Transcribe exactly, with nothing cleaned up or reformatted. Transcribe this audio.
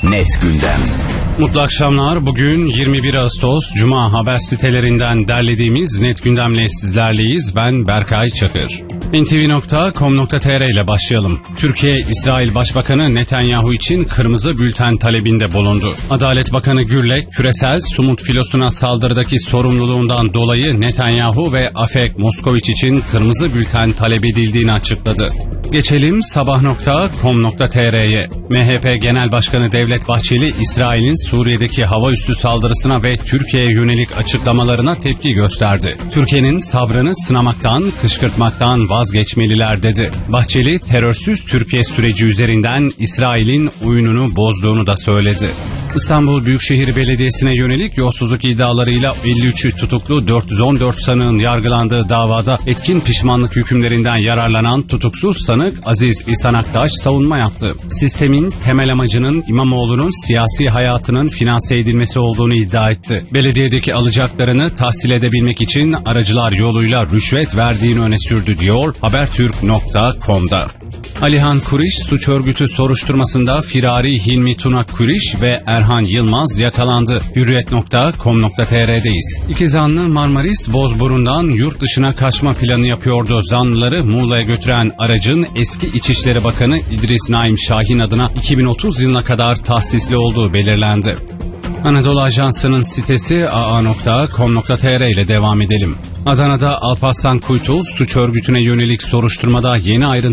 Net Gündem. Mutlu akşamlar. Bugün yirmi bir Ağustos Cuma, haber sitelerinden derlediğimiz Net Gündem'le sizlerleyiz. Ben Berkay Çakır. en te ve nokta com nokta te er ile başlayalım. Türkiye, İsrail Başbakanı Netanyahu için kırmızı bülten talebinde bulundu. Adalet Bakanı Gürlek, küresel Sumut filosuna saldırıdaki sorumluluğundan dolayı Netanyahu ve Afek Moskoviç için kırmızı bülten talep edildiğini açıkladı. Geçelim sabah nokta com nokta te er'ye. M H P Genel Başkanı Devlet Bahçeli, İsrail'in Suriye'deki hava üssü saldırısına ve Türkiye'ye yönelik açıklamalarına tepki gösterdi. Türkiye'nin sabrını sınamaktan, kışkırtmaktan vazgeçmeliler dedi. Bahçeli, terörsüz Türkiye süreci üzerinden İsrail'in oyununu bozduğunu da söyledi. İstanbul Büyükşehir Belediyesi'ne yönelik yolsuzluk iddialarıyla elli üçü tutuklu dört yüz on dört sanığın yargılandığı davada etkin pişmanlık hükümlerinden yararlanan tutuksuz sanık Aziz İhsan Aktaş savunma yaptı. Sistemin temel amacının İmamoğlu'nun siyasi hayatının finanse edilmesi olduğunu iddia etti. Belediyedeki alacaklarını tahsil edebilmek için aracılar yoluyla rüşvet verdiğini öne sürdü diyor habertürk nokta com'da. Alihan Kuriş suç örgütü soruşturmasında firari Hilmi Tuna Kuriş ve Erhan Yılmaz yakalandı. hürriyet nokta com nokta te er'deyiz. İki zanlı Marmaris Bozburun'dan yurt dışına kaçma planı yapıyordu. Zanlıları Muğla'ya götüren aracın eski İçişleri Bakanı İdris Naim Şahin adına iki bin otuz yılına kadar tahsisli olduğu belirlendi. Anadolu Ajansı'nın sitesi a a nokta com nokta te er ile devam edelim. Adana'da Alparslan Kuytul suç örgütüne yönelik soruşturmada yeni ayrıntı